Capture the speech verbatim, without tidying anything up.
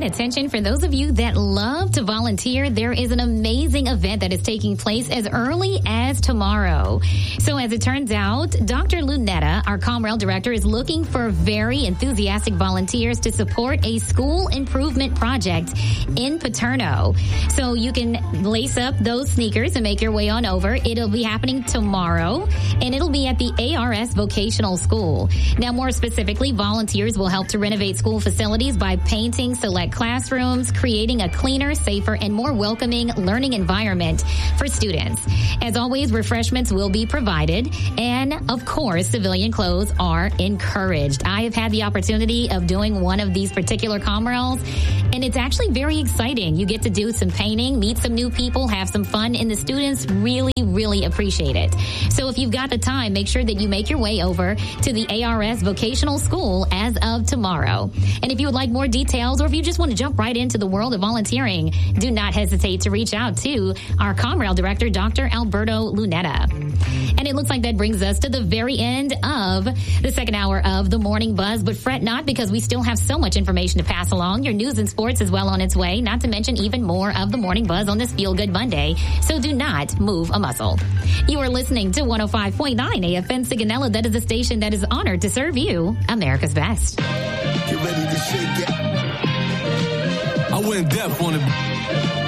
attention, for those of you that love to volunteer, there is an amazing event that is taking place as early as tomorrow. So as it turns out, Doctor Lunetta, our Comrail director, is looking for very enthusiastic volunteers to support a school improvement project in Paterno. So you can lace up those sneakers and make your way on over. It'll be happening tomorrow, and it'll be at the A R S Vocational School. Now, more specifically, volunteers will help to renovate school facilities by painting select classrooms, creating a cleaner, safer, and more welcoming learning environment for students. As always, refreshments will be provided, and of course, civilian clothes are encouraged. I have had the opportunity of doing one of these particular Comrails, and it's actually very exciting. You get to do some painting, meet some new people, have some fun, and the students really, really appreciate it. So if you've got the time, make sure that you make your way over to the A R S Vocational School as of tomorrow. And if you would like more details, or if you just want to jump right into the world of volunteering, do not hesitate to reach out to our Comrail director, Doctor Alberto Lunetta. And it looks like that brings us to the very end of the second hour of the Morning Buzz. But fret not, because we still have so much information to pass along. Your news and sports is well on its way, not to mention even more of the Morning Buzz on this Feel Good Monday. So do not move a muscle. You are listening to one oh five point nine A F M Sigonella. That is a station that is honored to serve you, America's best. Get ready to shake it. I went deaf on it.